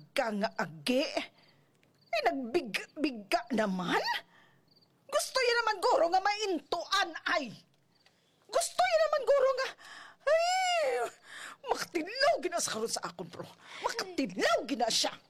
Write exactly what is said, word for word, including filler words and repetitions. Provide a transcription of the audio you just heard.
ka nga agi. Ay, nagbiga naman. Gusto yun naman, guro, nga maintuan, ay. Gusto yun naman, guro, nga, ay, makatilaw gina sa karon sa akon, bro. Makatilaw gina siya.